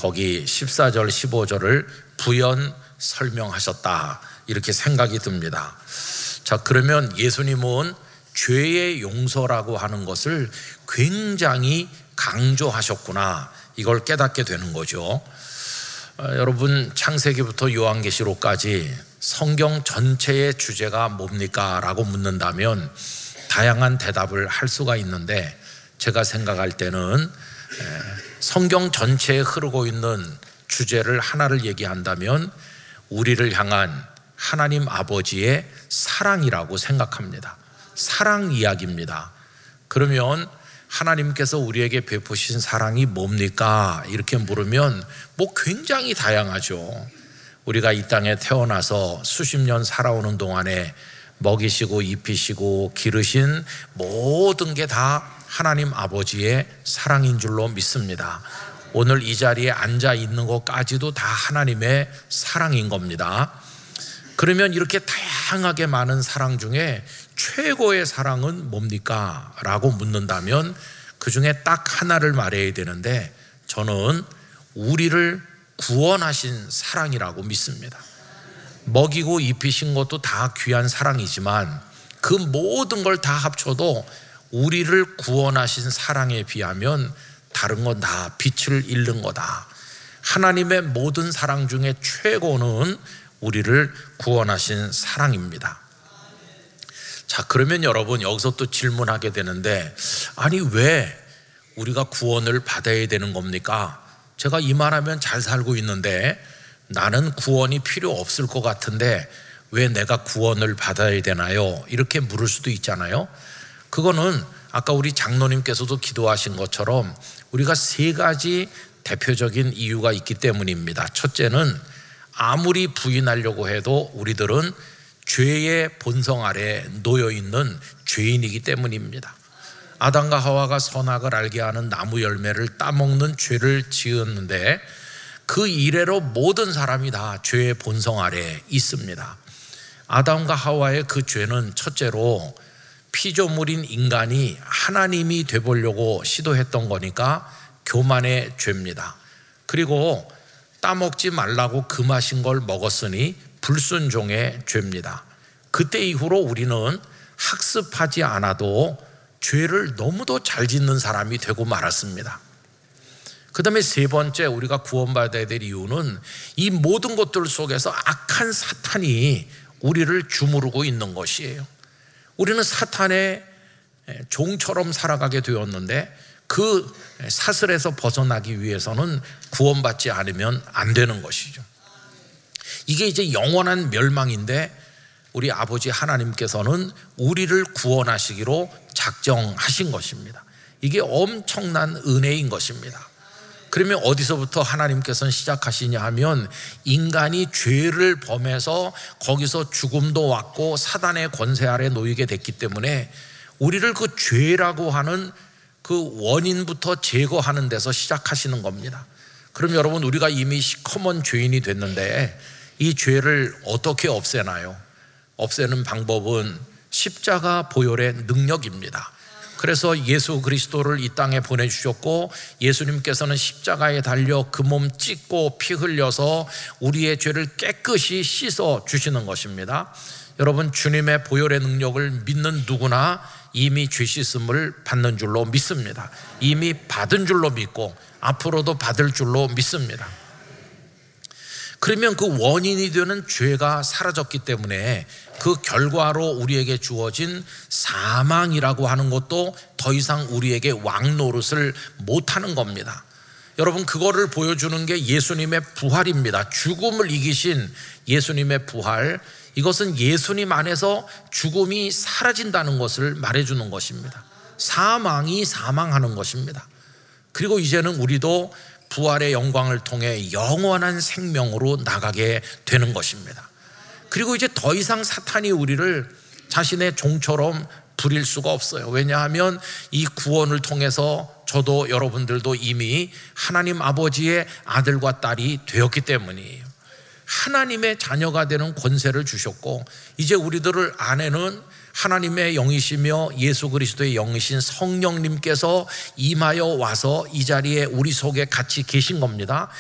거기 14절 15절을 부연 설명하셨다 이렇게 생각이 듭니다. 자, 그러면 예수님은 죄의 용서라고 하는 것을 굉장히 강조하셨구나, 이걸 깨닫게 되는 거죠. 여러분, 창세기부터 요한계시록까지 성경 전체의 주제가 뭡니까? 라고 묻는다면 다양한 대답을 할 수가 있는데, 제가 생각할 때는 성경 전체에 흐르고 있는 주제를 하나를 얘기한다면 우리를 향한 하나님 아버지의 사랑이라고 생각합니다. 사랑 이야기입니다. 그러면 하나님께서 우리에게 베푸신 사랑이 뭡니까? 이렇게 물으면 굉장히 다양하죠. 우리가 이 땅에 태어나서 수십 년 살아오는 동안에 먹이시고 입히시고 기르신 모든 게 다 하나님 아버지의 사랑인 줄로 믿습니다. 오늘 이 자리에 앉아 있는 것까지도 다 하나님의 사랑인 겁니다. 그러면 이렇게 다양하게 많은 사랑 중에 최고의 사랑은 뭡니까? 라고 묻는다면 그 중에 딱 하나를 말해야 되는데, 저는 우리를 구원하신 사랑이라고 믿습니다. 먹이고 입히신 것도 다 귀한 사랑이지만 그 모든 걸 다 합쳐도 우리를 구원하신 사랑에 비하면 다른 건 다 빛을 잃는 거다. 하나님의 모든 사랑 중에 최고는 우리를 구원하신 사랑입니다. 자, 그러면 여러분, 여기서 또 질문하게 되는데, 아니 왜 우리가 구원을 받아야 되는 겁니까? 제가 이 말하면 잘 살고 있는데 나는 구원이 필요 없을 것 같은데 왜 내가 구원을 받아야 되나요? 이렇게 물을 수도 있잖아요. 그거는 아까 우리 장로님께서도 기도하신 것처럼 우리가 세 가지 대표적인 이유가 있기 때문입니다. 첫째는 아무리 부인하려고 해도 우리들은 죄의 본성 아래 놓여있는 죄인이기 때문입니다. 아담과 하와가 선악을 알게 하는 나무 열매를 따먹는 죄를 지었는데 그 이래로 모든 사람이 다 죄의 본성 아래 있습니다. 아담과 하와의 그 죄는 첫째로 피조물인 인간이 하나님이 되보려고 시도했던 거니까 교만의 죄입니다. 그리고 따먹지 말라고 금하신 걸 먹었으니 불순종의 죄입니다. 그때 이후로 우리는 학습하지 않아도 죄를 너무도 잘 짓는 사람이 되고 말았습니다. 그 다음에 세 번째, 우리가 구원받아야 될 이유는 이 모든 것들 속에서 악한 사탄이 우리를 주무르고 있는 것이에요. 우리는 사탄의 종처럼 살아가게 되었는데 그 사슬에서 벗어나기 위해서는 구원받지 않으면 안 되는 것이죠. 이게 이제 영원한 멸망인데 우리 아버지 하나님께서는 우리를 구원하시기로 작정하신 것입니다. 이게 엄청난 은혜인 것입니다. 그러면 어디서부터 하나님께서는 시작하시냐 하면 인간이 죄를 범해서 거기서 죽음도 왔고 사단의 권세 아래 놓이게 됐기 때문에 우리를 그 죄라고 하는 그 원인부터 제거하는 데서 시작하시는 겁니다. 그럼 여러분, 우리가 이미 시커먼 죄인이 됐는데 이 죄를 어떻게 없애나요? 없애는 방법은 십자가 보혈의 능력입니다. 그래서 예수 그리스도를 이 땅에 보내주셨고 예수님께서는 십자가에 달려 그 몸 찢고 피 흘려서 우리의 죄를 깨끗이 씻어 주시는 것입니다. 여러분, 주님의 보혈의 능력을 믿는 누구나 이미 죄 씻음을 받는 줄로 믿습니다. 이미 받은 줄로 믿고 앞으로도 받을 줄로 믿습니다. 그러면 그 원인이 되는 죄가 사라졌기 때문에 그 결과로 우리에게 주어진 사망이라고 하는 것도 더 이상 우리에게 왕노릇을 못하는 겁니다. 여러분, 그거를 보여주는 게 예수님의 부활입니다. 죽음을 이기신 예수님의 부활, 이것은 예수님 안에서 죽음이 사라진다는 것을 말해주는 것입니다. 사망이 사망하는 것입니다. 그리고 이제는 우리도 부활의 영광을 통해 영원한 생명으로 나가게 되는 것입니다. 그리고 이제 더 이상 사탄이 우리를 자신의 종처럼 부릴 수가 없어요. 왜냐하면 이 구원을 통해서 저도 여러분들도 이미 하나님 아버지의 아들과 딸이 되었기 때문이에요. 하나님의 자녀가 되는 권세를 주셨고 이제 우리들 안에는 하나님의 영이시며 예수 그리스도의 영이신 성령님께서 임하여 와서 이 자리에 우리 속에 같이 계신 겁니다.